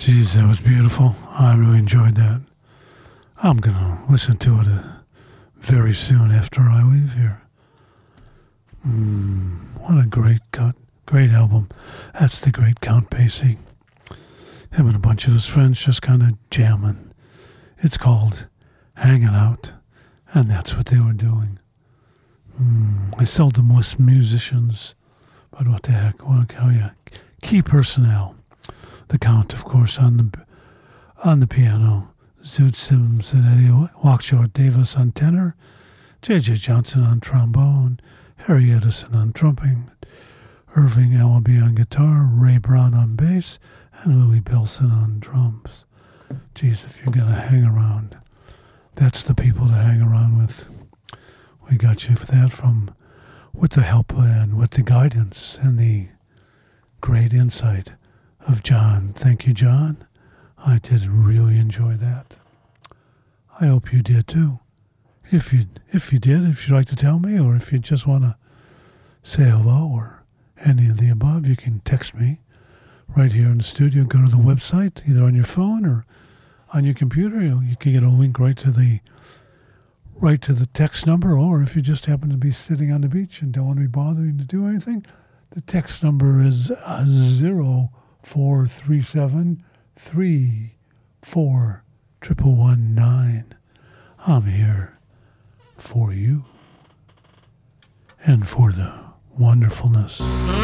Geez, that was beautiful. I really enjoyed that. I'm going to listen to it very soon after I leave here. What a great cut. Great album. That's the great Count Basie. Him and a bunch of his friends just kind of jamming. It's called Hanging Out, and that's what they were doing. I seldom list musicians, but what the heck? Well, oh yeah, key personnel. The Count, of course, on the piano. Zoot Sims and Eddie Wackshort Davis on tenor. J.J. Johnson on trombone. Harry Edison on trumpet. Irving Alaby on guitar. Ray Brown on bass. And Louie Bellson on drums. Geez, if you're going to hang around, that's the people to hang around with. We got you for that with the help and with the guidance and the great insight of John. Thank you, John. I did really enjoy that. I hope you did too. If you did, if you'd like to tell me, or if you just want to say hello or any of the above, you can text me right here in the studio. Go to the website, either on your phone or on your computer. You can get a link right to the text number, or if you just happen to be sitting on the beach and don't want to be bothering to do anything, the text number is 0437 34119. I'm here for you and for the wonderfulness.